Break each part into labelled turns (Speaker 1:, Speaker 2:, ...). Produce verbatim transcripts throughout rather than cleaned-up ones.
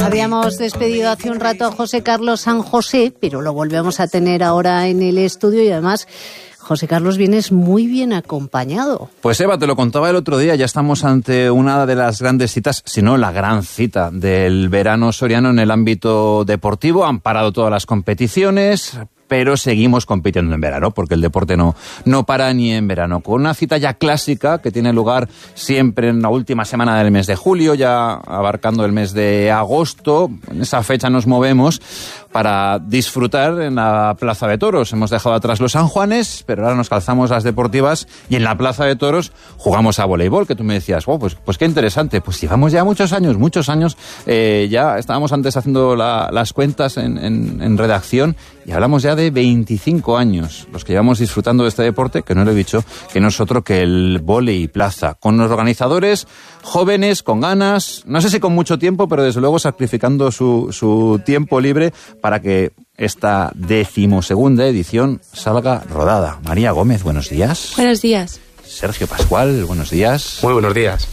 Speaker 1: Habíamos despedido hace un rato a José Carlos San José, pero lo volvemos a tener ahora en el estudio y además, José Carlos, vienes muy bien acompañado.
Speaker 2: Pues Eva, te lo contaba el otro día, ya estamos ante una de las grandes citas, si no la gran cita del verano soriano en el ámbito deportivo. Han parado todas las competiciones, pero seguimos compitiendo en verano, porque el deporte no, no para ni en verano. Con una cita ya clásica que tiene lugar siempre en la última semana del mes de julio, ya abarcando el mes de agosto. En esa fecha nos movemos para disfrutar en la Plaza de Toros. Hemos dejado atrás los San Juanes, pero ahora nos calzamos las deportivas y en la Plaza de Toros jugamos a voleibol, que tú me decías, oh, pues, pues qué interesante. Pues llevamos ya muchos años, muchos años. Eh, ya estábamos antes haciendo la, las cuentas en, en, en redacción y hablamos ya de veinticinco años los que llevamos disfrutando de este deporte, que no lo he dicho, que no es otro que el vóley plaza, con los organizadores jóvenes, con ganas, no sé si con mucho tiempo, pero desde luego sacrificando su, su tiempo libre para que esta decimosegunda edición salga rodada. María Gómez, buenos días.
Speaker 3: Buenos días.
Speaker 2: Sergio Pascual, buenos días.
Speaker 4: Muy buenos días.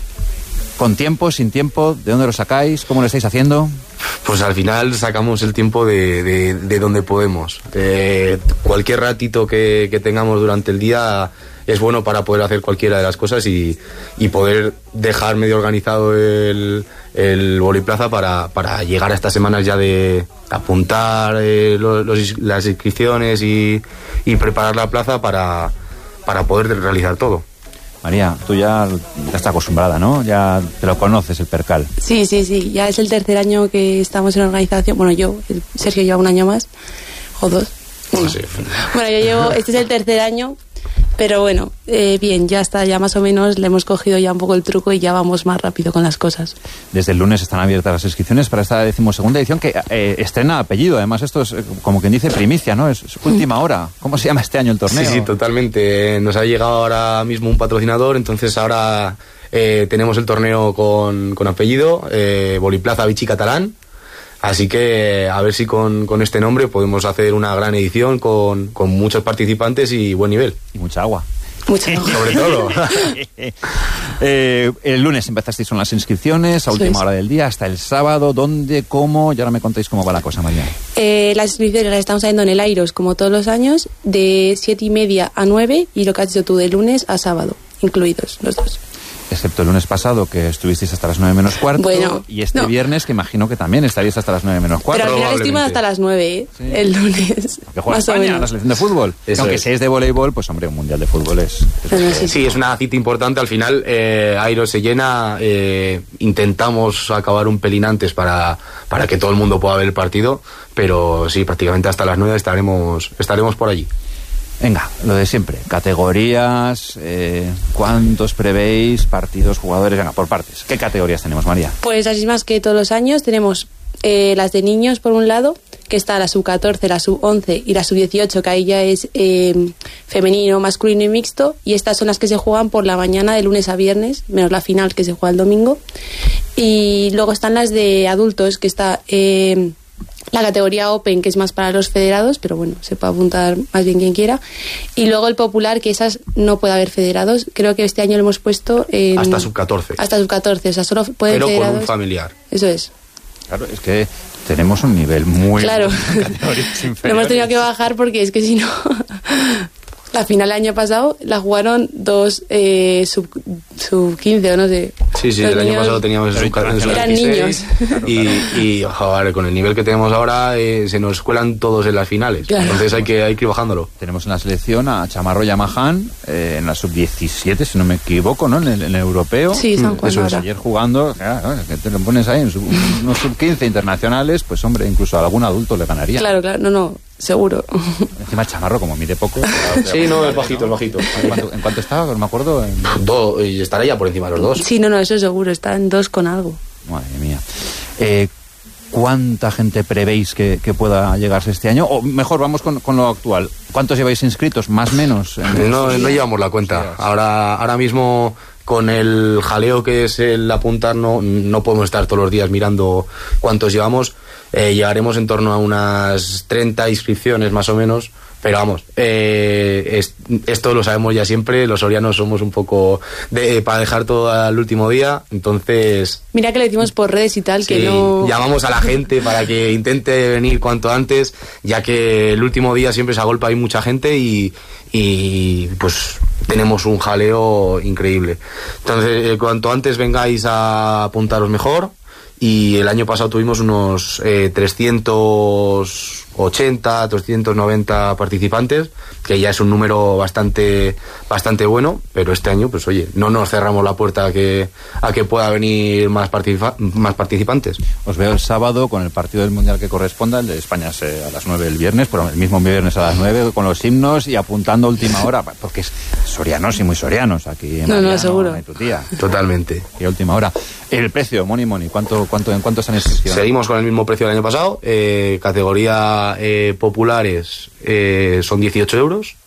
Speaker 2: ¿Con tiempo, sin tiempo? ¿De dónde lo sacáis? ¿Cómo lo estáis haciendo?
Speaker 4: Pues al final sacamos el tiempo de, de, de donde podemos. Eh, cualquier ratito que, que tengamos durante el día es bueno para poder hacer cualquiera de las cosas y, y poder dejar medio organizado el, el voliplaza para, para llegar a estas semanas ya de apuntar eh, los, los, las inscripciones y, y preparar la plaza para, para poder realizar todo.
Speaker 2: María, tú ya, ya estás acostumbrada, ¿no? Ya te lo conoces, el percal.
Speaker 3: Sí, sí, sí. Ya es el tercer año que estamos en organización. Bueno, yo, el Sergio lleva un año más, o dos.
Speaker 4: No sé.
Speaker 3: Bueno, yo llevo, este es el tercer año, pero bueno, eh, bien, ya está, ya más o menos le hemos cogido ya un poco el truco y ya vamos más rápido con las cosas.
Speaker 2: Desde el lunes están abiertas las inscripciones para esta decimosegunda edición que eh, estrena apellido. Además, esto es eh, como quien dice primicia, ¿no? Es, es última hora. ¿Cómo se llama este año el torneo?
Speaker 4: Sí, sí, totalmente. Nos ha llegado ahora mismo un patrocinador, entonces ahora eh, tenemos el torneo con, con apellido, eh, Voliplaza Vichy Catalán. Así que a ver si con, con este nombre podemos hacer una gran edición con, con muchos participantes y buen nivel.
Speaker 2: Y mucha agua.
Speaker 3: Mucha agua.
Speaker 4: Sobre todo.
Speaker 2: eh, el lunes empezasteis con las inscripciones a última
Speaker 3: Sí,
Speaker 2: hora del día, hasta el sábado. ¿Dónde, cómo? Y ahora me contáis cómo va la cosa, María.
Speaker 3: Eh, las inscripciones las estamos haciendo en el Airos, como todos los años, de siete y media a nueve y lo que has dicho tú, de lunes a sábado, incluidos los dos.
Speaker 2: Excepto el lunes pasado, que estuvisteis hasta las nueve menos cuarto.
Speaker 3: Bueno,
Speaker 2: y este
Speaker 3: no.
Speaker 2: viernes, que imagino que también estaríais hasta las nueve menos cuarto.
Speaker 3: Pero al final estuvimos hasta las nueve, ¿eh?
Speaker 2: Sí.
Speaker 3: El lunes.
Speaker 2: Que juega
Speaker 3: más o
Speaker 2: España,
Speaker 3: menos.
Speaker 2: la selección de fútbol.
Speaker 4: Eso
Speaker 2: Aunque
Speaker 4: es.
Speaker 2: si es de voleibol, pues hombre, un mundial de fútbol es... es-
Speaker 3: Pero sí.
Speaker 4: Sí, es una cita importante. Al final, eh, Airos se llena. Eh, intentamos acabar un pelín antes para, para que todo el mundo pueda ver el partido. Pero sí, prácticamente hasta las nueve estaremos, estaremos por allí.
Speaker 2: Venga, lo de siempre. Categorías, eh, ¿cuántos prevéis? Partidos, jugadores, venga, por partes. ¿Qué categorías tenemos, María?
Speaker 3: Pues las mismas que todos los años. Tenemos eh, las de niños, por un lado, que está la sub catorce, la sub once y la sub dieciocho, que ahí ya es eh, femenino, masculino y mixto. Y estas son las que se juegan por la mañana de lunes a viernes, menos la final que se juega el domingo. Y luego están las de adultos, que está... Eh, la categoría Open, que es más para los federados, pero bueno, se puede apuntar más bien quien quiera. Y luego el popular, que esas no puede haber federados. Creo que este año lo hemos puesto en...
Speaker 4: Hasta sub catorce.
Speaker 3: Hasta sub catorce, o sea, solo pueden
Speaker 4: Pero
Speaker 3: federados.
Speaker 4: con un familiar.
Speaker 3: Eso es.
Speaker 2: Claro, es que tenemos un nivel muy...
Speaker 3: Claro.
Speaker 2: en categorías
Speaker 3: Lo
Speaker 2: inferiores.
Speaker 3: hemos tenido que bajar porque es que si no... La final el año pasado la jugaron dos eh, sub, sub quince o no sé.
Speaker 4: Sí, sí,
Speaker 3: Los
Speaker 4: el año
Speaker 3: niños
Speaker 4: pasado teníamos en sub- en sub
Speaker 3: eran
Speaker 4: dieciséis.
Speaker 3: niños.
Speaker 4: Y, y joder, con el nivel que tenemos ahora eh, se nos cuelan todos en las finales.
Speaker 3: Claro.
Speaker 4: Entonces hay que, hay que ir bajándolo.
Speaker 2: Tenemos en la selección a Chamarro Yamahán, eh, en la sub diecisiete, si no me equivoco, ¿no? En el, en el europeo.
Speaker 3: Sí, San Juan
Speaker 2: Eso es,
Speaker 3: ahora.
Speaker 2: ayer jugando, claro, que te lo pones ahí en sub- unos sub quince internacionales, pues hombre, incluso a algún adulto le ganaría.
Speaker 3: Claro, claro, no, no, seguro.
Speaker 2: Encima Chamarro, como mide poco...
Speaker 4: Sí, no, es bajito, es bajito.
Speaker 2: ¿En cuánto, en cuánto estaba? No me acuerdo. En...
Speaker 4: Do, y estará ya por encima de los dos.
Speaker 3: Sí, no, no, eso seguro, están dos con algo.
Speaker 2: Madre mía. Eh, ¿Cuánta gente prevéis que, que pueda llegarse este año? O mejor, vamos con, con lo actual. ¿Cuántos lleváis inscritos? ¿Más o menos?
Speaker 4: No, no llevamos la cuenta. Ahora, ahora mismo, con el jaleo que es el apuntar, no, no podemos estar todos los días mirando cuántos llevamos. Eh, llegaremos en torno a unas treinta inscripciones más o menos, Pero vamos, eh, es, esto lo sabemos ya siempre, los sorianos somos un poco de, para dejar todo al último día, entonces...
Speaker 3: Mira que le decimos por redes y tal,
Speaker 4: sí,
Speaker 3: que no...
Speaker 4: llamamos a la gente para que intente venir cuanto antes, ya que el último día siempre se agolpa, hay mucha gente y, y pues tenemos un jaleo increíble. Entonces, eh, cuanto antes vengáis a apuntaros mejor. Y el año pasado tuvimos unos eh, trescientos ochenta, trescientos noventa participantes, que ya es un número bastante bastante bueno, pero este año, pues oye, no nos cerramos la puerta a que a que pueda venir más, participa- más participantes.
Speaker 2: Os veo el sábado con el partido del Mundial que corresponda, el de España es a las nueve el viernes, pero el mismo viernes a las nueve, con los himnos y apuntando a última hora, porque es sorianos y muy sorianos aquí en
Speaker 3: No,
Speaker 2: Mariano,
Speaker 3: no, seguro.
Speaker 2: en tu tía.
Speaker 4: Totalmente.
Speaker 2: Y a última hora. El precio, Money Money, ¿cuánto, cuánto, ¿en cuánto están inscripciones?
Speaker 4: Seguimos con el mismo precio del año pasado, eh, categoría eh, populares eh, son dieciocho euros,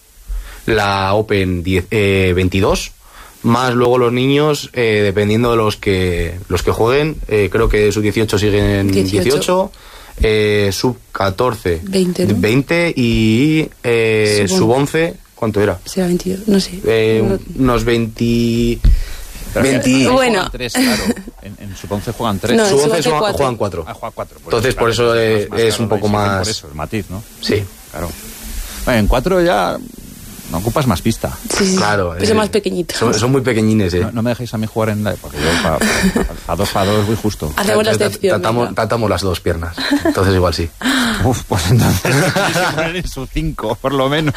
Speaker 4: la Open diez, eh, veintidós, más luego los niños, eh, dependiendo de los que los que jueguen, eh, creo que sub dieciocho siguen
Speaker 3: dieciocho,
Speaker 4: dieciocho, eh, sub catorce
Speaker 3: veinte, ¿no?
Speaker 4: veinte y eh,
Speaker 3: Sub
Speaker 4: sub once, ¿cuánto era?
Speaker 3: Será veintidós, no sé.
Speaker 4: Eh,
Speaker 3: No-
Speaker 4: unos veinte...
Speaker 2: Pero
Speaker 4: veinte.
Speaker 2: ahí
Speaker 3: Bueno.
Speaker 2: juegan tres, claro. En, en sub once juegan tres.
Speaker 3: No, en
Speaker 4: Sub
Speaker 3: sub
Speaker 4: once
Speaker 3: once
Speaker 4: juegan,
Speaker 3: cuatro.
Speaker 4: juegan cuatro.
Speaker 2: Ah, juega cuatro.
Speaker 4: Entonces, por eso,
Speaker 2: claro,
Speaker 4: eh,
Speaker 2: más
Speaker 4: es
Speaker 2: caro,
Speaker 4: un poco
Speaker 2: exigen
Speaker 4: más-
Speaker 2: Por eso, el matiz, ¿no?
Speaker 4: Sí.
Speaker 2: Claro. Bueno, en cuatro ya no ocupas más pista.
Speaker 3: Sí, sí,
Speaker 4: Claro,
Speaker 3: pues
Speaker 4: eh,
Speaker 3: es más pequeñito.
Speaker 4: Son, son muy pequeñines, eh.
Speaker 2: No, no me dejéis a mí jugar en la... Porque yo para pa, pa dos para dos voy justo.
Speaker 3: Hacemos la
Speaker 4: Ta- ta-
Speaker 3: excepción.
Speaker 4: Tratamos,
Speaker 3: venga.
Speaker 4: tratamos las dos piernas. Entonces igual sí.
Speaker 2: Uf, pues entonces tenéis que poner en su cinco, por lo menos.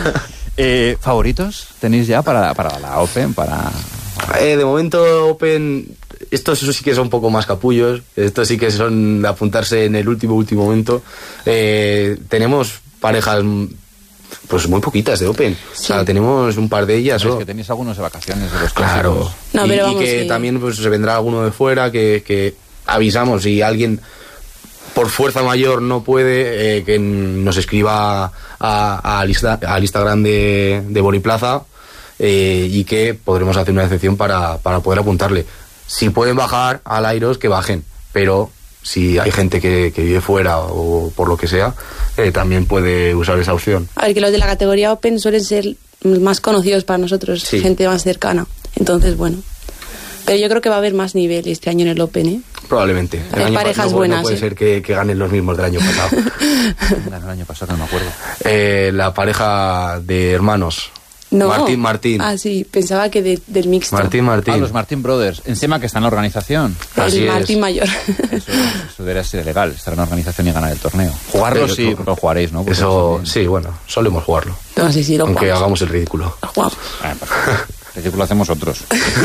Speaker 2: Eh, ¿Favoritos tenéis ya para, para la Open? Para...
Speaker 4: Eh, de momento Open, estos sí que son un poco más capullos. Estos sí que son de apuntarse en el último, último momento. Eh, tenemos parejas pues muy poquitas de Open.
Speaker 3: Sí.
Speaker 4: O sea, tenemos un par de ellas.
Speaker 2: Es
Speaker 4: ¿no?
Speaker 2: que tenéis algunos de vacaciones de los
Speaker 4: Claro.
Speaker 2: clásicos.
Speaker 3: No,
Speaker 4: y,
Speaker 3: pero
Speaker 4: y
Speaker 3: vamos,
Speaker 4: que
Speaker 3: sí.
Speaker 4: también pues se vendrá alguno de fuera que, que avisamos si alguien por fuerza mayor no puede, eh, que nos escriba a, al, Insta, al Instagram de, de Boliplaza, eh, y que podremos hacer una excepción para, para poder apuntarle. Si pueden bajar al Airos, que bajen, pero si hay gente que, que vive fuera o por lo que sea, eh, también puede usar esa opción.
Speaker 3: A ver, que los de la categoría Open suelen ser más conocidos para nosotros,
Speaker 4: Sí.
Speaker 3: gente más cercana. Entonces, bueno. Pero yo creo que va a haber más nivel este año en el Open, ¿eh?
Speaker 4: Probablemente.
Speaker 3: Hay
Speaker 4: año pa-
Speaker 3: parejas
Speaker 4: no,
Speaker 3: buenas,
Speaker 4: no puede
Speaker 3: ¿eh?
Speaker 4: ser que, que ganen los mismos del año pasado.
Speaker 2: Ganó el año pasado, no me acuerdo.
Speaker 4: Eh, la pareja de hermanos.
Speaker 3: No.
Speaker 4: Martín Martín.
Speaker 3: Ah, sí, pensaba que de- del mixto.
Speaker 4: Martín Martín.
Speaker 2: Ah, los Martin Brothers. Encima que está en la organización.
Speaker 3: El
Speaker 4: Así es.
Speaker 3: Martín Mayor.
Speaker 2: Eso, eso debería ser legal, estar en la organización y ganar el torneo. Jugarlo
Speaker 4: Pero-
Speaker 2: sí, pero jugaréis, ¿no? Porque
Speaker 4: Eso,
Speaker 2: también-
Speaker 4: sí, bueno, solemos jugarlo.
Speaker 3: No sé si lo
Speaker 4: Aunque
Speaker 3: jugamos.
Speaker 4: hagamos el ridículo.
Speaker 3: Lo jugamos.
Speaker 2: Ah, pues, ridículo hacemos otros.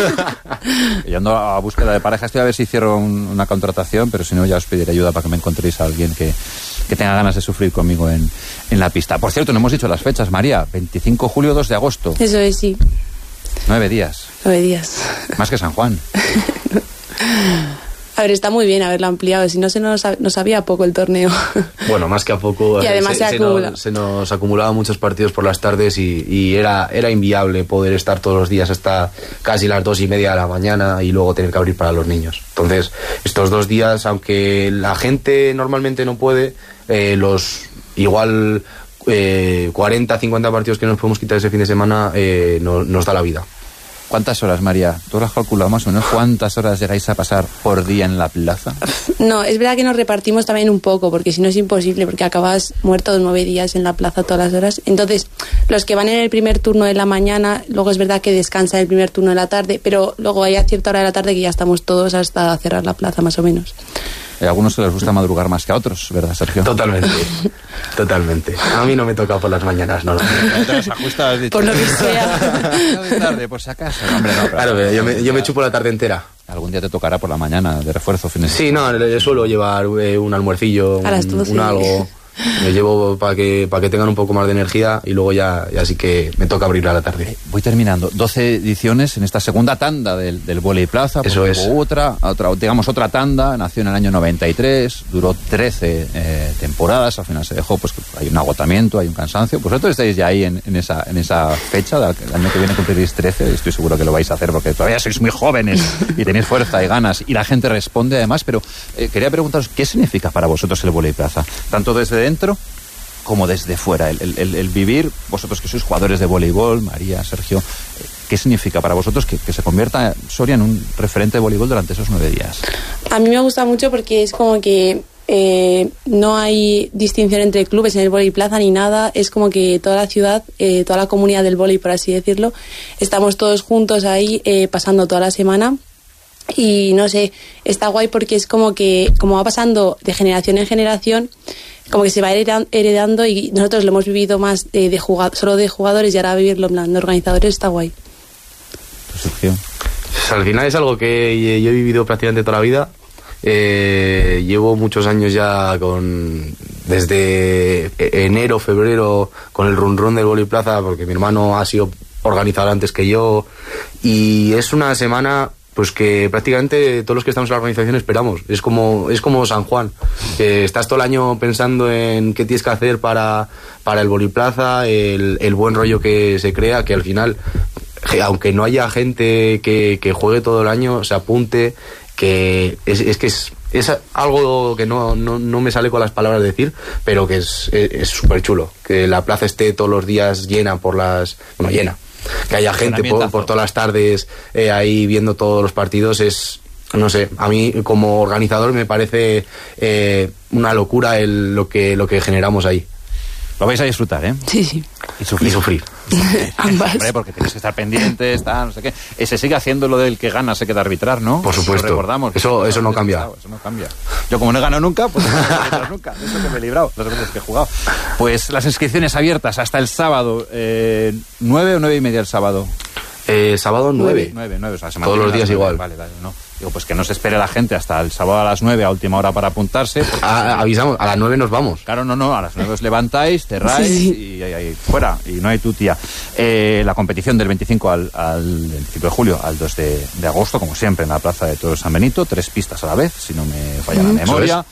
Speaker 2: Yo ando a búsqueda de pareja, estoy a ver si cierro un- una contratación, pero si no ya os pediré ayuda para que me encontréis a alguien que, que tenga ganas de sufrir conmigo en, en la pista. Por cierto, no hemos dicho las fechas, María. veinticinco de julio, dos de agosto.
Speaker 3: Eso es, sí.
Speaker 2: Nueve días.
Speaker 3: Nueve días.
Speaker 2: Más que San Juan.
Speaker 3: A ver, está muy bien haberlo ampliado. Si no, se nos, nos sabía poco el torneo.
Speaker 4: Bueno, más que a poco.
Speaker 3: Y
Speaker 4: eh,
Speaker 3: además se acumula.
Speaker 4: Nos, se nos acumulaban muchos partidos por las tardes y, y era, era inviable poder estar todos los días hasta casi las dos y media de la mañana y luego tener que abrir para los niños. Entonces, estos dos días, aunque la gente normalmente no puede, eh, los igual eh, cuarenta, cincuenta partidos que nos podemos quitar ese fin de semana eh, no, nos da la vida.
Speaker 2: ¿Cuántas horas, María? ¿Tú lo has calculado más o menos? ¿Cuántas horas llegáis a pasar por día en la plaza?
Speaker 3: No, es verdad que nos repartimos también un poco, porque si no es imposible, porque acabas muerto nueve días en la plaza todas las horas. Entonces, los que van en el primer turno de la mañana, luego es verdad que descansan el primer turno de la tarde, pero luego hay a cierta hora de la tarde que ya estamos todos hasta cerrar la plaza, más o menos.
Speaker 2: A algunos se les gusta madrugar más que a otros, ¿verdad, Sergio?
Speaker 4: Totalmente. Totalmente. A mí no me toca por las mañanas, no.
Speaker 2: Te las ajustas, has dicho.
Speaker 3: Por lo que sea.
Speaker 2: De tarde, por si acaso. Hombre, no, pero-
Speaker 4: Claro, pero yo me, yo me chupo la tarde entera.
Speaker 2: Algún día te tocará por la mañana, de refuerzo, fines de
Speaker 4: Sí, no, le, le suelo llevar eh, un almuercillo, un,
Speaker 3: A las doce.
Speaker 4: un algo. Me llevo para que, para que tengan un poco más de energía y luego ya, ya sí que me toca abrir a la tarde.
Speaker 2: Voy terminando. doce ediciones en esta segunda tanda del, del Vóley Plaza.
Speaker 4: Eso
Speaker 2: porque
Speaker 4: es.
Speaker 2: hubo otra, otra, digamos, otra tanda. Nació en el año noventa y tres, duró trece eh, temporadas. Al final se dejó, pues, que hay un agotamiento, hay un cansancio. Vosotros estáis ya ahí en, en, esa, en esa fecha. El año que viene cumpliréis trece. Y estoy seguro que lo vais a hacer porque todavía sois muy jóvenes y tenéis fuerza y ganas. Y la gente responde además. Pero eh, quería preguntaros, ¿qué significa para vosotros el Vóley Plaza? Tanto desde dentro como desde fuera, el, el, el vivir, vosotros que sois jugadores de voleibol, María, Sergio, ¿qué significa para vosotros que, que se convierta Soria en un referente de voleibol durante esos nueve días?
Speaker 3: A mí me gusta mucho porque es como que eh, no hay distinción entre clubes en el vóley plaza ni nada, es como que toda la ciudad, eh, toda la comunidad del vóley, por así decirlo, estamos todos juntos ahí eh, pasando toda la semana. Y no sé, está guay porque es como que, como va pasando de generación en generación, como que se va heredando y nosotros lo hemos vivido más de, de jugadores, solo de jugadores, y ahora vivirlo en plan de organizadores está guay.
Speaker 2: Sergio.
Speaker 4: Pues al final es algo que yo he vivido prácticamente toda la vida. Eh, llevo muchos años ya con desde enero, febrero con el run run del vóley plaza, porque mi hermano ha sido organizador antes que yo, y es una semana pues que prácticamente todos los que estamos en la organización esperamos. Es como es como San Juan, que estás todo el año pensando en qué tienes que hacer para, para el vóley plaza, el, el buen rollo que se crea, que al final, aunque no haya gente que, que juegue todo el año, se apunte, que es, es que es, es algo que no, no, no me sale con las palabras de decir, pero que es súper chulo. Que la plaza esté todos los días llena por las... Bueno, llena. Que haya gente por, por todas las tardes eh, ahí viendo todos los partidos es, no sé, a mí como organizador me parece eh, una locura el, lo que lo que generamos ahí.
Speaker 2: Lo vais a disfrutar, ¿eh?
Speaker 3: Sí, sí.
Speaker 2: Y sufrir.
Speaker 4: Y sufrir.
Speaker 3: Ambas.
Speaker 2: Hombre, porque tienes que estar pendientes, está, no sé qué. Eh, se sigue haciendo lo del que gana se queda a arbitrar, ¿no?
Speaker 4: Por supuesto.
Speaker 2: Lo recordamos.
Speaker 4: Eso, eso no cambia.
Speaker 2: Eso no cambia. Yo como no he ganado nunca, pues no he ganado nunca. De eso que me he librado, las veces que he jugado. Pues las inscripciones abiertas hasta el sábado. Eh, ¿Nueve o nueve y media el sábado?
Speaker 4: Eh, sábado nueve.
Speaker 2: Nueve, nueve. O sea, se
Speaker 4: todos los días igual.
Speaker 2: Vale, vale, no. Digo, pues que no se espere la gente hasta el sábado a las nueve, a última hora para apuntarse.
Speaker 4: Ah, avisamos, a las nueve nos vamos.
Speaker 2: Claro, no, no, a las nueve os levantáis, cerráis sí. y ahí fuera, y no hay tutía. Eh, la competición del veinticinco al, al veinticinco de julio al dos de, de agosto, como siempre, en la Plaza de Toros San Benito, tres pistas a la vez, si no me falla mm, la memoria.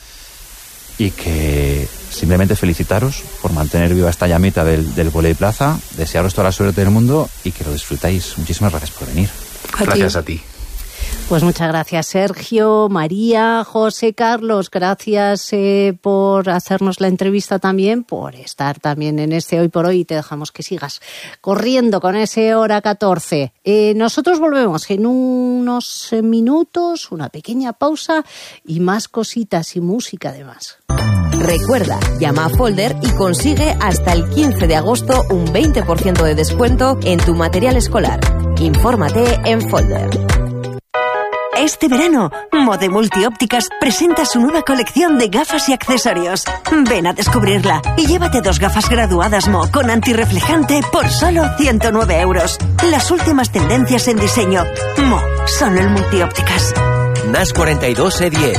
Speaker 2: Y que simplemente felicitaros por mantener viva esta llamita del, del vóley plaza, desearos toda la suerte del mundo y que lo disfrutáis. Muchísimas gracias por venir.
Speaker 3: A
Speaker 4: gracias
Speaker 3: ti.
Speaker 4: a ti.
Speaker 1: Pues muchas gracias, Sergio, María, José Carlos, gracias eh, por hacernos la entrevista también, por estar también en este Hoy por Hoy, y te dejamos que sigas corriendo con ese hora catorce. Eh, nosotros volvemos en unos minutos, una pequeña pausa y más cositas y música además.
Speaker 5: Recuerda, llama a Folder y consigue hasta el quince de agosto un veinte por ciento de descuento en tu material escolar. Infórmate en Folder.
Speaker 6: Este verano, Mode Multiópticas presenta su nueva colección de gafas y accesorios. Ven a descubrirla y llévate dos gafas graduadas Mo con antirreflejante por solo ciento nueve euros. Las últimas tendencias en diseño. Mo, solo en Multiópticas.
Speaker 7: N A S cuarenta y dos E diez.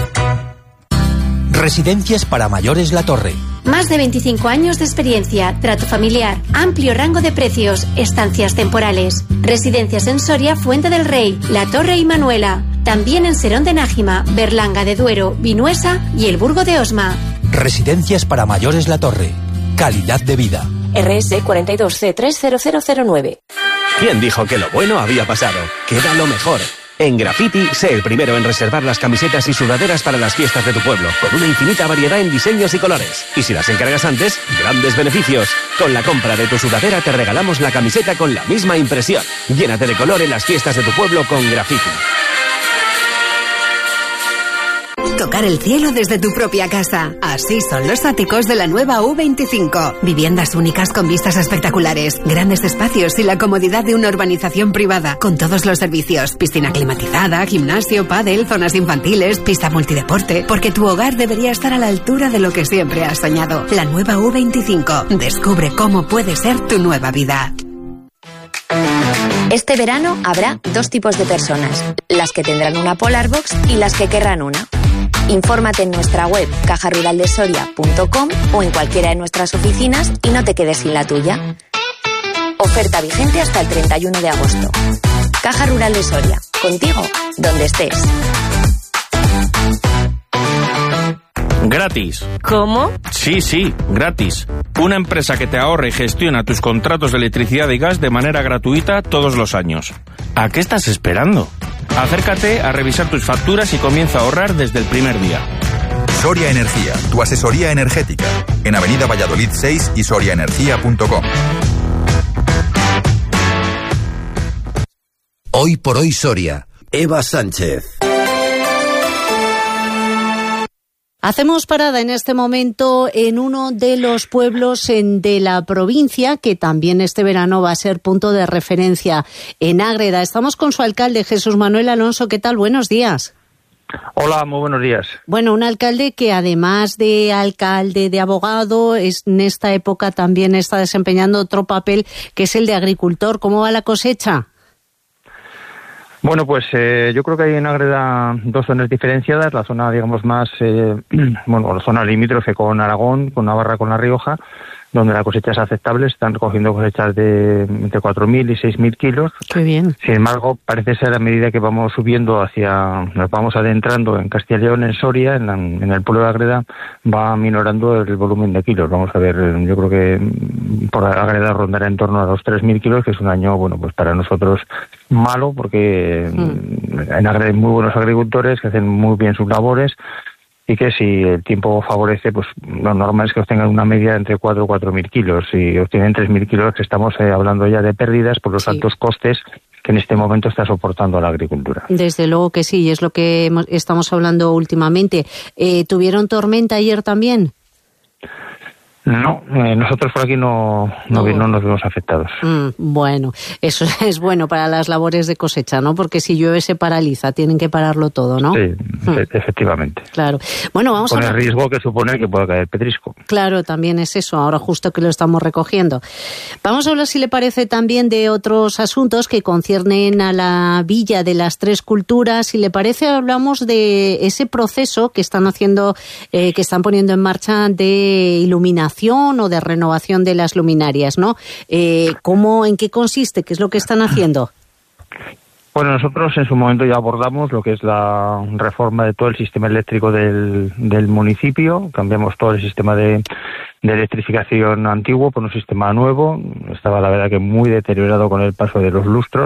Speaker 7: Residencias para mayores La Torre.
Speaker 8: Más de veinticinco años de experiencia, trato familiar, amplio rango de precios, estancias temporales. Residencias en Soria, Fuente del Rey, La Torre y Manuela. También en Serón de Nájima, Berlanga de Duero, Vinuesa y el Burgo de Osma.
Speaker 7: Residencias para mayores La Torre. Calidad de vida.
Speaker 5: R S cuarenta y dos C tres cero cero cero nueve.
Speaker 9: ¿Quién dijo que lo bueno había pasado? Queda lo mejor. En Graffiti, sé el primero en reservar las camisetas y sudaderas para las fiestas de tu pueblo, con una infinita variedad en diseños y colores. Y si las encargas antes, grandes beneficios. Con la compra de tu sudadera te regalamos la camiseta con la misma impresión. Llénate de color en las fiestas de tu pueblo con Graffiti.
Speaker 10: Tocar el cielo desde tu propia casa. Así son los áticos de la nueva U veinticinco. Viviendas únicas con vistas espectaculares, grandes espacios y la comodidad de una urbanización privada, con todos los servicios. Piscina climatizada, gimnasio, pádel, zonas infantiles, pista multideporte. Porque tu hogar debería estar a la altura de lo que siempre has soñado. La nueva U veinticinco. Descubre cómo puede ser tu nueva vida.
Speaker 5: Este verano habrá dos tipos de personas, las que tendrán una Polar Box y las que querrán una. Infórmate en nuestra web caja rural de soria punto com o en cualquiera de nuestras oficinas y no te quedes sin la tuya. Oferta vigente hasta el treinta y uno de agosto. Caja Rural de Soria, contigo, donde estés.
Speaker 11: Gratis.
Speaker 5: ¿Cómo?
Speaker 11: Sí, sí, gratis. Una empresa que te ahorra y gestiona tus contratos de electricidad y gas de manera gratuita todos los años. ¿A qué estás esperando? Acércate a revisar tus facturas y comienza a ahorrar desde el primer día.
Speaker 12: Soria Energía, tu asesoría energética. En Avenida Valladolid seis y soria energía punto com.
Speaker 13: Hoy por hoy Soria. Eva Sánchez.
Speaker 1: Hacemos parada en este momento en uno de los pueblos en, de la provincia, que también este verano va a ser punto de referencia, en Ágreda. Estamos con su alcalde, Jesús Manuel Alonso. ¿Qué tal? Buenos días.
Speaker 14: Hola, muy buenos días.
Speaker 1: Bueno, un alcalde que además de alcalde, de abogado, es, en esta época también está desempeñando otro papel, que es el de agricultor. ¿Cómo va la cosecha?
Speaker 14: Bueno, pues eh, yo creo que hay en Ágreda dos zonas diferenciadas. La zona, digamos, más, eh, bueno, la zona limítrofe con Aragón, con Navarra, con La Rioja, donde la cosecha es aceptable. Están recogiendo cosechas de entre cuatro mil y seis mil kilos.
Speaker 1: Qué bien.
Speaker 14: Sin embargo, parece ser a medida que vamos subiendo hacia, nos vamos adentrando en Castilla y León, en Soria, en, la, en el pueblo de Ágreda, va minorando el volumen de kilos. Vamos a ver, yo creo que por Ágreda rondará en torno a los tres mil kilos, que es un año, bueno, pues para nosotros malo, porque mm. en Ágreda hay muy buenos agricultores que hacen muy bien sus labores, y que si el tiempo favorece, pues lo normal es que obtengan una media entre cuatro y cuatro mil kilos. Si obtienen tres mil kilos, estamos eh, hablando ya de pérdidas por los sí. altos costes que en este momento está soportando la agricultura.
Speaker 1: Desde luego que sí, y es lo que hemos, estamos hablando últimamente. Eh, ¿Tuvieron tormenta ayer también?
Speaker 14: No, eh, nosotros por aquí no, no, no. no nos vemos afectados.
Speaker 1: Mm, bueno, eso es bueno para las labores de cosecha, ¿no? Porque si llueve se paraliza, tienen que pararlo todo, ¿no?
Speaker 14: Sí, mm. efectivamente.
Speaker 1: Claro. Bueno, vamos
Speaker 14: Con
Speaker 1: a...
Speaker 14: el riesgo que supone que pueda caer pedrisco.
Speaker 1: Claro, también es eso, ahora justo que lo estamos recogiendo. Vamos a hablar, si le parece, también de otros asuntos que conciernen a la Villa de las Tres Culturas. Si le parece, hablamos de ese proceso que están haciendo, eh, que están poniendo en marcha de iluminación o de renovación de las luminarias, ¿no? Eh, ¿cómo, en qué consiste? ¿Qué es lo que están haciendo?
Speaker 14: Bueno, nosotros en su momento ya abordamos lo que es la reforma de todo el sistema eléctrico del, del municipio. Cambiamos todo el sistema de, de electrificación antiguo por un sistema nuevo. Estaba, la verdad, que muy deteriorado con el paso de los lustros.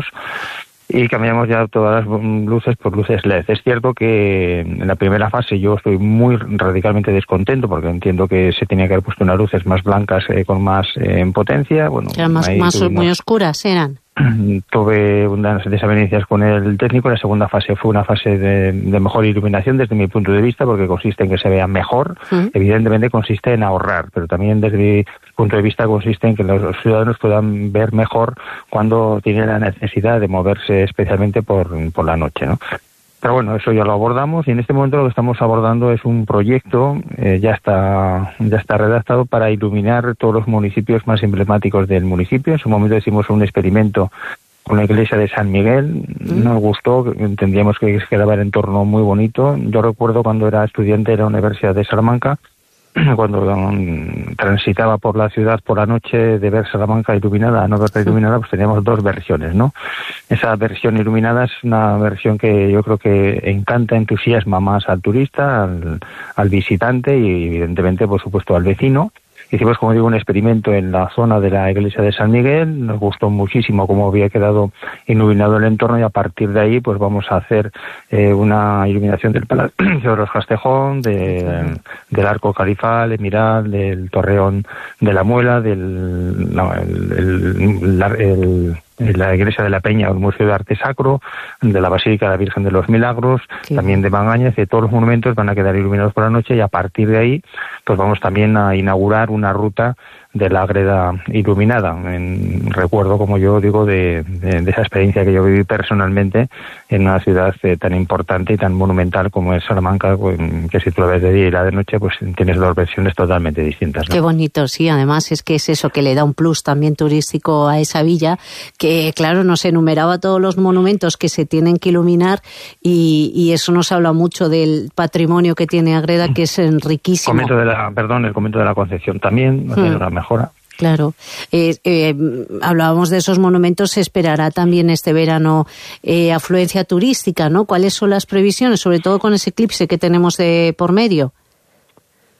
Speaker 14: Y cambiamos ya todas las luces por luces L E D. Es cierto que en la primera fase yo estoy muy radicalmente descontento, porque entiendo que se tenía que haber puesto unas luces más blancas eh, con más eh, potencia. Bueno,
Speaker 1: eran más, más tuvimos... muy oscuras, eran.
Speaker 14: Tuve unas desavenencias con el técnico. La segunda fase fue una fase de, de mejor iluminación desde mi punto de vista, porque consiste en que se vea mejor. ¿Mm? Evidentemente consiste en ahorrar, pero también desde mi punto de vista consiste en que los ciudadanos puedan ver mejor cuando tienen la necesidad de moverse, especialmente por, por la noche, ¿no? Pero bueno, eso ya lo abordamos, y en este momento lo que estamos abordando es un proyecto, eh, ya está ya está redactado para iluminar todos los municipios más emblemáticos del municipio. En su momento hicimos un experimento con la iglesia de San Miguel, ¿Mm? Nos gustó, entendíamos que quedaba el entorno muy bonito. Yo recuerdo cuando era estudiante de la Universidad de Salamanca, cuando um, transitaba por la ciudad por la noche, de ver Salamanca iluminada a no verla iluminada, pues teníamos dos versiones, ¿no? Esa versión iluminada es una versión que yo creo que encanta, entusiasma más al turista, al, al visitante y evidentemente, por supuesto, al vecino. Hicimos, como digo, un experimento en la zona de la iglesia de San Miguel. Nos gustó muchísimo cómo había quedado iluminado el entorno, y a partir de ahí pues vamos a hacer eh, una iluminación del Palacio de los Castejón, de, del Arco Califal, Emiral, del Torreón de la Muela, del no, el, el, la, el la iglesia de la Peña, el Museo de Arte Sacro, de la Basílica de la Virgen de los Milagros, sí. También de Magaña. De todos los monumentos van a quedar iluminados por la noche, y a partir de ahí pues vamos también a inaugurar una ruta de la Ágreda iluminada. En recuerdo, como yo digo, de, de, de esa experiencia que yo viví personalmente en una ciudad eh, tan importante y tan monumental como es Salamanca, pues, que si tú la ves de día y la de noche, pues tienes dos versiones totalmente distintas, ¿no?
Speaker 1: Qué bonito, sí. Además es que es eso que le da un plus también turístico a esa villa, que claro, nos enumeraba todos los monumentos que se tienen que iluminar, y, y eso nos habla mucho del patrimonio que tiene Ágreda, que es riquísimo.
Speaker 14: El convento de la, perdón, el convento de la Concepción también, hmm. una mejora.
Speaker 1: Claro. Eh, eh, hablábamos de esos monumentos. Se esperará también este verano eh, afluencia turística, ¿no? ¿Cuáles son las previsiones, sobre todo con ese eclipse que tenemos de por medio?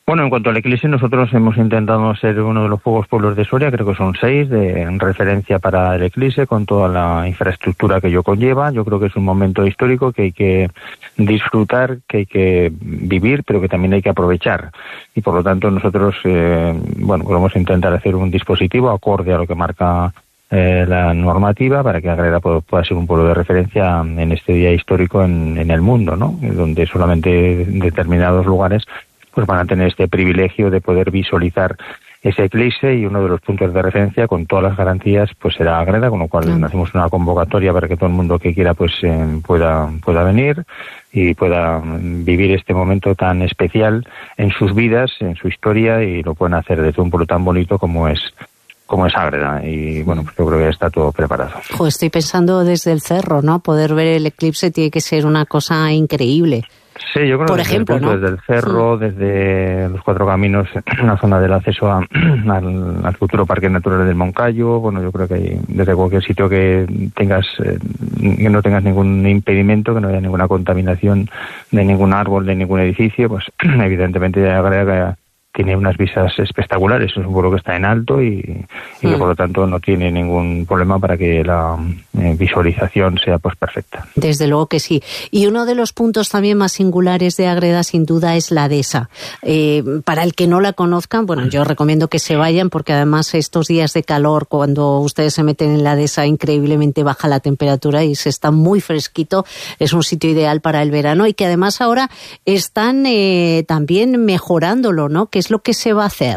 Speaker 14: Bueno, en cuanto al eclipse, nosotros hemos intentado ser uno de los pocos pueblos de Soria, creo que son seis, de en referencia para el eclipse, con toda la infraestructura que ello conlleva. Yo creo que es un momento histórico que hay que disfrutar, que hay que vivir, pero que también hay que aprovechar. Y por lo tanto nosotros, eh, bueno, vamos a intentar hacer un dispositivo acorde a lo que marca eh, la normativa para que Ágreda pueda, pueda ser un pueblo de referencia en este día histórico en, en el mundo, ¿no? Donde solamente determinados lugares pues van a tener este privilegio de poder visualizar ese eclipse, y uno de los puntos de referencia con todas las garantías pues será Ágreda, con lo cual mm. hacemos una convocatoria para que todo el mundo que quiera pues eh, pueda pueda venir y pueda vivir este momento tan especial en sus vidas, en su historia, y lo pueden hacer desde un pueblo tan bonito como es como es Ágreda. Y bueno, pues yo creo que ya está todo preparado.
Speaker 1: Jo, estoy pensando desde el cerro, ¿no? Poder ver el eclipse tiene que ser una cosa increíble.
Speaker 14: Sí, yo creo
Speaker 1: Por
Speaker 14: que
Speaker 1: ejemplo,
Speaker 14: desde,
Speaker 1: ¿no?
Speaker 14: desde el cerro, sí. desde los Cuatro Caminos, la zona del acceso a, al, al futuro Parque Natural del Moncayo. Bueno, yo creo que hay, desde cualquier sitio que tengas, eh, que no tengas ningún impedimento, que no haya ninguna contaminación de ningún árbol, de ningún edificio, pues evidentemente Ágreda tiene unas vistas espectaculares. Es un pueblo que está en alto y, y mm. que por lo tanto no tiene ningún problema para que la eh, visualización sea pues perfecta.
Speaker 1: Desde luego que sí. Y uno de los puntos también más singulares de Ágreda sin duda es la dehesa. Eh, para el que no la conozcan, bueno, yo recomiendo que se vayan, porque además estos días de calor, cuando ustedes se meten en la dehesa, increíblemente baja la temperatura y se está muy fresquito. Es un sitio ideal para el verano, y que además ahora están eh, también mejorándolo, ¿no? Que es lo que se va a hacer.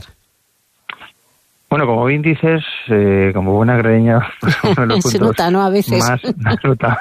Speaker 14: Bueno, como bien dices, eh, como buena agredeña, pues uno de los
Speaker 1: se
Speaker 14: puntos
Speaker 1: nota, ¿no? A veces.
Speaker 14: Más, nota,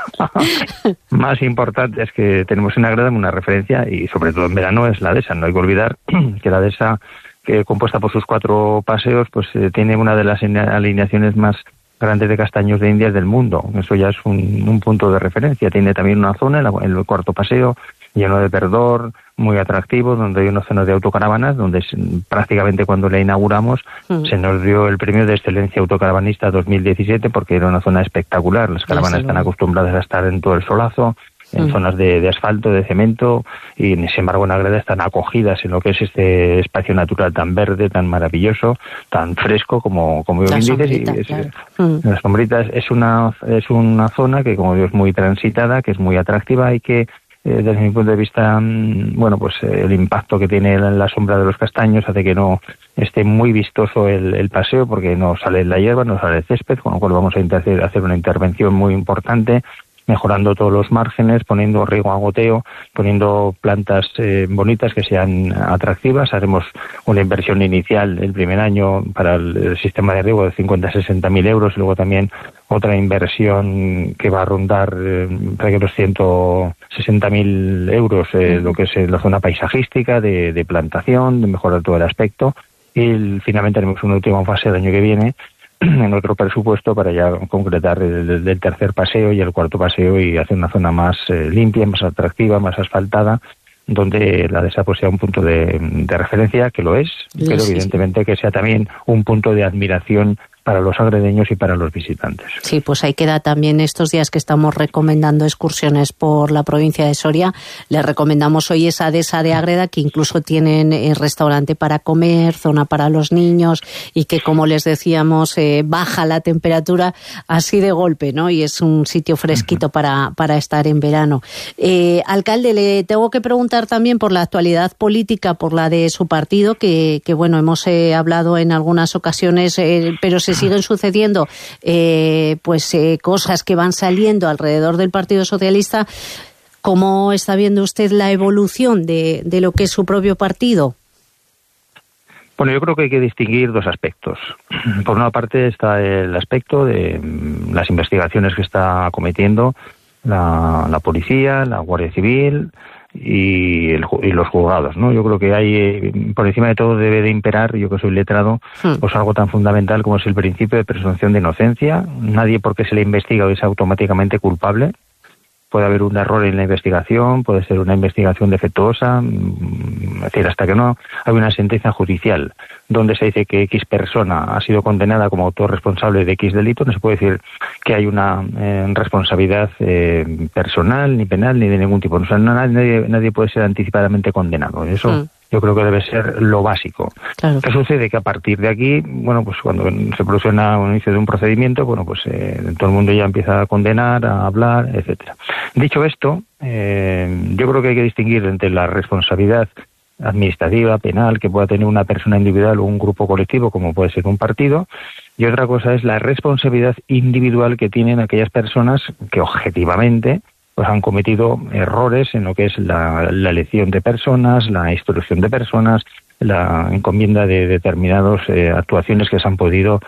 Speaker 14: más importantes que tenemos en Ágreda, una referencia, y sobre todo en verano, es la dehesa. No hay que olvidar que la dehesa, que compuesta por sus cuatro paseos, pues eh, tiene una de las alineaciones más grandes de castaños de Indias del mundo. Eso ya es un, un punto de referencia. Tiene también una zona, el, el cuarto paseo, lleno de verdor, muy atractivo, donde hay una zona de autocaravanas, donde es, prácticamente cuando la inauguramos mm. se nos dio el premio de excelencia autocaravanista dos mil diecisiete, porque era una zona espectacular. Las caravanas están acostumbradas a estar en todo el solazo, en mm. zonas de, de asfalto, de cemento, y sin embargo en Ágreda están acogidas en lo que es este espacio natural tan verde, tan maravilloso, tan fresco, como, como bien dices, y es, claro. mm. las sombritas. Es una, es una zona que, como digo, es muy transitada, que es muy atractiva, y que desde mi punto de vista, bueno, pues el impacto que tiene la sombra de los castaños hace que no esté muy vistoso el, el paseo, porque no sale la hierba, no sale el césped, con lo cual vamos a inter- hacer una intervención muy importante, mejorando todos los márgenes, poniendo riego a goteo, poniendo plantas eh, bonitas que sean atractivas. Haremos una inversión inicial el primer año para el, el sistema de riego de cincuenta a sesenta mil euros, y luego también otra inversión que va a rondar eh, para los ciento sesenta mil euros, eh, lo que es eh, la zona paisajística, de, de plantación, de mejorar todo el aspecto. Y el, finalmente haremos una última fase el año que viene, en otro presupuesto, para ya concretar el, el tercer paseo y el cuarto paseo, y hacer una zona más eh, limpia, más atractiva, más asfaltada, donde la dehesa pues sea un punto de, de referencia, que lo es, sí, pero sí, evidentemente sí. que sea también un punto de admiración para los agredeños y para los visitantes.
Speaker 1: Sí, pues ahí queda también estos días que estamos recomendando excursiones por la provincia de Soria. Les recomendamos hoy esa dehesa de Ágreda, que incluso tienen eh, restaurante para comer, zona para los niños, y que, como les decíamos, eh, baja la temperatura así de golpe, ¿no? Y es un sitio fresquito uh-huh. para, para estar en verano. Eh, alcalde, le tengo que preguntar también por la actualidad política, por la de su partido, que, que bueno, hemos eh, hablado en algunas ocasiones, eh, pero se siguen sucediendo eh, pues eh, cosas que van saliendo alrededor del Partido Socialista. ¿Cómo está viendo usted la evolución de, de lo que es su propio partido?
Speaker 14: Bueno, yo creo que hay que distinguir dos aspectos. Por una parte está el aspecto de las investigaciones que está acometiendo la, la policía, la Guardia Civil y, el, y los juzgados, ¿no? Yo creo que hay, por encima de todo debe de imperar, yo que soy letrado, hmm. pues algo tan fundamental como es el principio de presunción de inocencia. Nadie, porque se le investiga, es automáticamente culpable. Puede haber un error en la investigación, puede ser una investigación defectuosa, es decir, hasta que no hay una sentencia judicial donde se dice que X persona ha sido condenada como autor responsable de X delito, no se puede decir que hay una eh, responsabilidad eh, personal, ni penal, ni de ningún tipo. O sea, no, nadie, nadie puede ser anticipadamente condenado. Eso mm. yo creo que debe ser lo básico.
Speaker 1: Claro.
Speaker 14: ¿Qué sucede? Que a partir de aquí, bueno, pues cuando se produce un inicio de un procedimiento, bueno, pues eh, todo el mundo ya empieza a condenar, a hablar, etcétera. Dicho esto, eh, yo creo que hay que distinguir entre la responsabilidad administrativa, penal, que pueda tener una persona individual o un grupo colectivo, como puede ser un partido, y otra cosa es la responsabilidad individual que tienen aquellas personas que objetivamente pues han cometido errores en lo que es la, la elección de personas, la instrucción de personas, la encomienda de determinadas eh, actuaciones que se han podido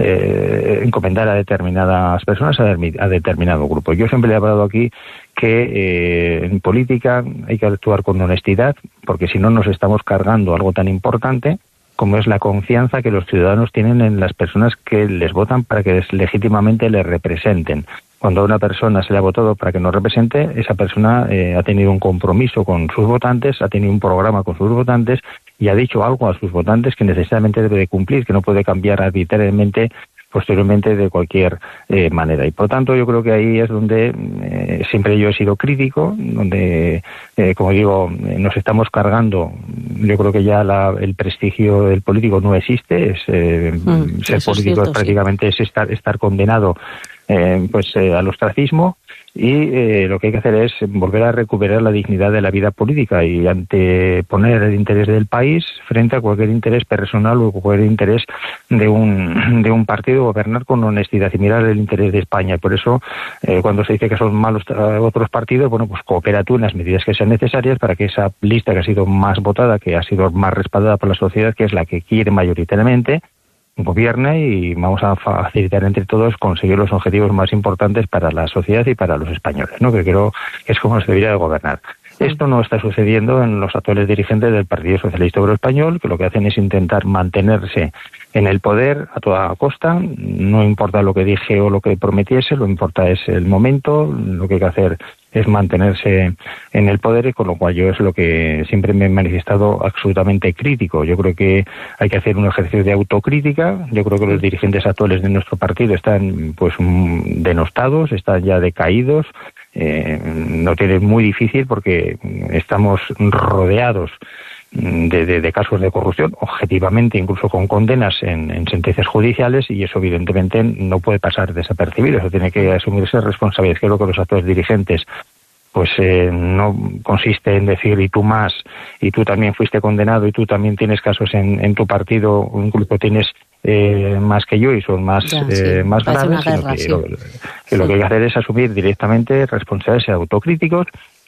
Speaker 14: eh, encomendar a determinadas personas, a, a determinado grupo. Yo siempre he hablado aquí que eh, en política hay que actuar con honestidad, porque si no nos estamos cargando algo tan importante como es la confianza que los ciudadanos tienen en las personas que les votan para que legítimamente les representen. Cuando a una persona se le ha votado para que nos represente, esa persona eh, ha tenido un compromiso con sus votantes, ha tenido un programa con sus votantes y ha dicho algo a sus votantes que necesariamente debe de cumplir, que no puede cambiar arbitrariamente posteriormente de cualquier eh, manera. Y por tanto yo creo que ahí es donde eh, siempre yo he sido crítico, donde, eh, como digo, eh, nos estamos cargando. Yo creo que ya la, el prestigio del político no existe, es eh, mm, ser político es, cierto, es prácticamente sí. es estar, estar condenado eh, pues eh, al ostracismo. Y eh, lo que hay que hacer es volver a recuperar la dignidad de la vida política y anteponer el interés del país frente a cualquier interés personal o cualquier interés de un de un partido, gobernar con honestidad y mirar el interés de España. Por eso, eh, cuando se dice que son malos otros partidos, bueno, pues coopera tú en las medidas que sean necesarias para que esa lista que ha sido más votada, que ha sido más respaldada por la sociedad, que es la que quiere mayoritariamente, gobierna y vamos a facilitar entre todos conseguir los objetivos más importantes para la sociedad y para los españoles, ¿no? Que creo que es como se debería de gobernar. Esto no está sucediendo en los actuales dirigentes del Partido Socialista Obrero Español, que lo que hacen es intentar mantenerse en el poder a toda costa. No importa lo que dije o lo que prometiese, lo que importa es el momento. Lo que hay que hacer es mantenerse en el poder, y con lo cual yo es lo que siempre me he manifestado absolutamente crítico. Yo creo que hay que hacer un ejercicio de autocrítica. Yo creo que los dirigentes actuales de nuestro partido están pues denostados, están ya decaídos. Eh, lo tienen muy difícil porque estamos rodeados de, de, de casos de corrupción, objetivamente, incluso con condenas en, en sentencias judiciales, y eso evidentemente no puede pasar desapercibido. Eso tiene que asumirse responsabilidad. Creo que los actuales dirigentes pues eh, no consiste en decir y tú más, y tú también fuiste condenado, y tú también tienes casos en, en tu partido, o incluso tienes eh, más que yo y son más ya, eh, sí, más graves, sino que, sí. lo, que sí. lo que hay que hacer es asumir directamente responsabilidades autocríticos.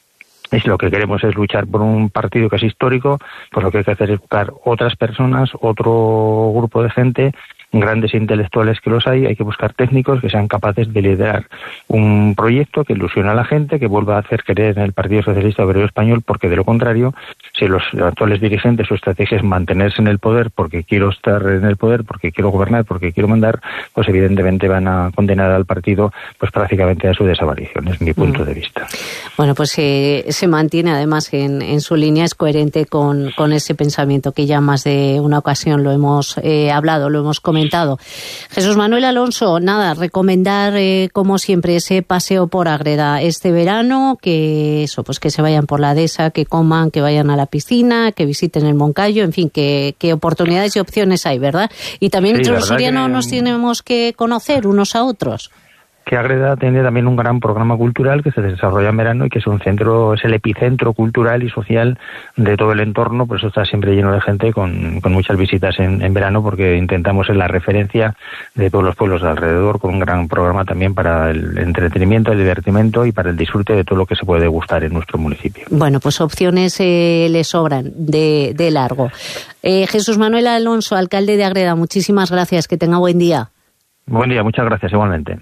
Speaker 14: Y si lo que queremos es luchar por un partido que es histórico, pues lo que hay que hacer es buscar otras personas, otro grupo de gente, grandes intelectuales que los hay, hay que buscar técnicos que sean capaces de liderar un proyecto que ilusione a la gente, que vuelva a hacer creer en el Partido Socialista Obrero Español, porque de lo contrario, si los actuales dirigentes, su estrategia es mantenerse en el poder porque quiero estar en el poder, porque quiero gobernar, porque quiero mandar, pues evidentemente van a condenar al partido pues prácticamente a su desaparición, es mi punto mm. de vista.
Speaker 1: Bueno, pues eh, se mantiene además en, en su línea, es coherente con, con ese pensamiento que ya más de una ocasión lo hemos eh, hablado, lo hemos comentado. Jesús Manuel Alonso, nada, recomendar eh, como siempre ese paseo por Ágreda este verano, que eso, pues que se vayan por la dehesa, que coman, que vayan a la piscina, que visiten el Moncayo, en fin, que, que oportunidades y opciones hay, ¿verdad? Y también sí, entre los sorianos que... nos tenemos que conocer unos a otros.
Speaker 14: Que Ágreda tiene también un gran programa cultural que se desarrolla en verano y que es un centro, es el epicentro cultural y social de todo el entorno, por eso está siempre lleno de gente con, con muchas visitas en, en verano, porque intentamos ser la referencia de todos los pueblos de alrededor, con un gran programa también para el entretenimiento, el divertimento y para el disfrute de todo lo que se puede gustar en nuestro municipio.
Speaker 1: Bueno, pues opciones eh, le sobran de, de largo. Eh, Jesús Manuel Alonso, alcalde de Ágreda, muchísimas gracias, que tenga buen día.
Speaker 14: Buen día, muchas gracias, igualmente.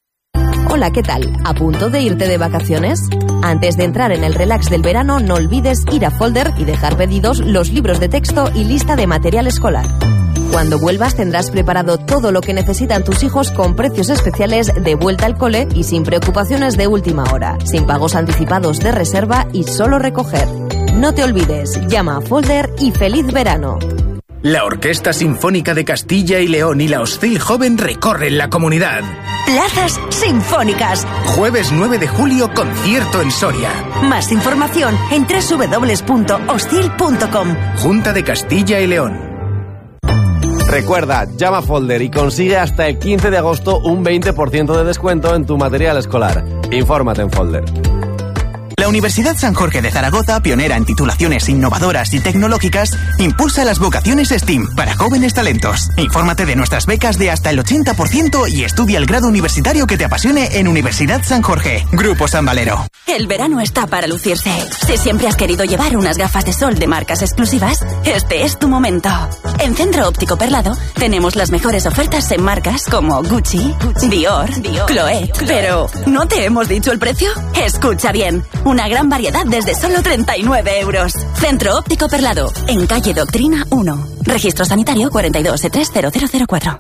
Speaker 15: Hola, ¿qué tal? ¿A punto de irte de vacaciones? Antes de entrar en el relax del verano, no olvides ir a Folder y dejar pedidos los libros de texto y lista de material escolar. Cuando vuelvas tendrás preparado todo lo que necesitan tus hijos con precios especiales de vuelta al cole y sin preocupaciones de última hora, sin pagos anticipados de reserva y solo recoger. No te olvides, llama a Folder y ¡feliz verano!
Speaker 16: La Orquesta Sinfónica de Castilla y León y la Hostil Joven recorren la comunidad.
Speaker 6: Plazas sinfónicas.
Speaker 16: Jueves nueve de julio, concierto en Soria.
Speaker 6: Más información en doble u doble u doble u punto hostil punto com.
Speaker 16: Junta de Castilla y León.
Speaker 17: Recuerda, llama a Folder y consigue hasta el quince de agosto un veinte por ciento de descuento en tu material escolar. Infórmate en Folder.
Speaker 18: La Universidad San Jorge de Zaragoza, pionera en titulaciones innovadoras y tecnológicas, impulsa las vocaciones STEAM para jóvenes talentos. Infórmate de nuestras becas de hasta el ochenta por ciento y estudia el grado universitario que te apasione en Universidad San Jorge. Grupo San Valero.
Speaker 19: El verano está para lucirse. Si siempre has querido llevar unas gafas de sol de marcas exclusivas, este es tu momento. En Centro Óptico Perlado tenemos las mejores ofertas en marcas como Gucci, Dior, Dior Chloé. Pero, ¿no te hemos dicho el precio? Escucha bien. Una gran variedad desde solo treinta y nueve euros. Centro Óptico Perlado, en calle Doctrina uno. Registro sanitario cuarenta y dos E tres cero cero cero cuatro.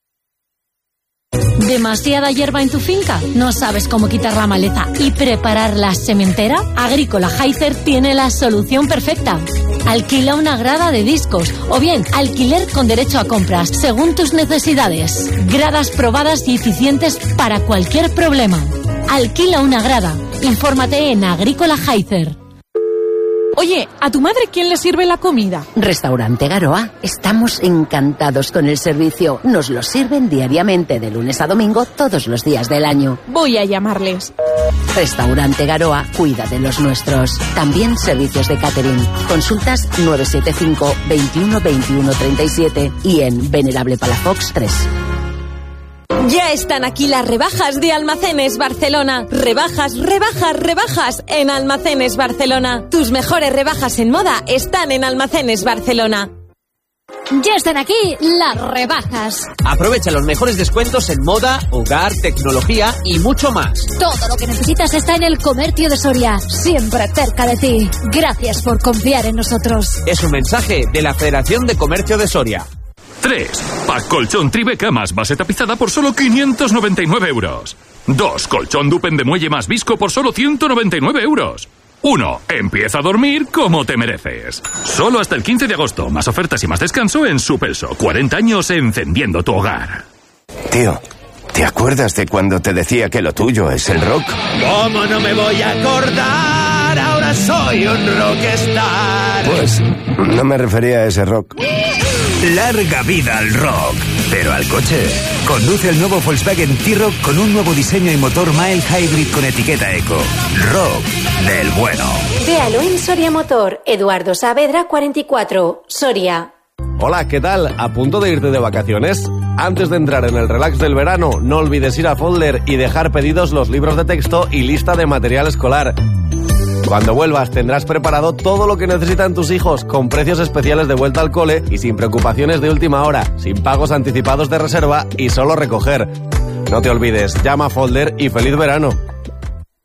Speaker 20: ¿Demasiada hierba en tu finca? ¿No sabes cómo quitar la maleza y preparar la sementera? Agrícola Heizer tiene la solución perfecta. Alquila una grada de discos o bien alquiler con derecho a compras, según tus necesidades. Gradas probadas y eficientes para cualquier problema. Alquila una grada. Infórmate en Agrícola Heizer.
Speaker 21: Oye, ¿a tu madre quién le sirve la comida?
Speaker 22: Restaurante Garoa. Estamos encantados con el servicio. Nos lo sirven diariamente de lunes a domingo todos los días del año.
Speaker 21: Voy a llamarles.
Speaker 22: Restaurante Garoa cuida de los nuestros. También servicios de catering. Consultas nueve siete cinco, veintiuno, veintiuno, treinta y siete y en Venerable Palafox tres.
Speaker 23: Ya están aquí las rebajas de Almacenes Barcelona. Rebajas, rebajas, rebajas en Almacenes Barcelona. Tus mejores rebajas en moda están en Almacenes Barcelona.
Speaker 20: Ya están aquí las rebajas.
Speaker 24: Aprovecha los mejores descuentos en moda, hogar, tecnología y mucho más.
Speaker 20: Todo lo que necesitas está en el Comercio de Soria, siempre cerca de ti. Gracias por confiar en nosotros.
Speaker 24: Es un mensaje de la Federación de Comercio de Soria.
Speaker 25: tres. Pack colchón Tribeca más base tapizada por solo quinientos noventa y nueve euros. dos. Colchón Dupen de muelle más visco por solo ciento noventa y nueve euros. uno. Empieza a dormir como te mereces. Solo hasta el quince de agosto. Más ofertas y más descanso en Supelso. cuarenta años encendiendo tu hogar.
Speaker 26: Tío, ¿te acuerdas de cuando te decía que lo tuyo es el rock?
Speaker 27: ¿Cómo no me voy a acordar? Ahora soy un rockstar.
Speaker 26: Pues no me refería a ese rock.
Speaker 28: Larga vida al rock, pero al coche. Conduce el nuevo Volkswagen T-Roc con un nuevo diseño y motor mild hybrid con etiqueta eco. Rock del bueno.
Speaker 8: Véalo en Soria Motor, Eduardo Saavedra cuarenta y cuatro, Soria.
Speaker 17: Hola, ¿qué tal? ¿A punto de irte de vacaciones? Antes de entrar en el relax del verano, no olvides ir a Folder y dejar pedidos los libros de texto y lista de material escolar. Cuando vuelvas tendrás preparado todo lo que necesitan tus hijos, con precios especiales de vuelta al cole y sin preocupaciones de última hora, sin pagos anticipados de reserva y solo recoger. No te olvides, llama a Folder y feliz verano.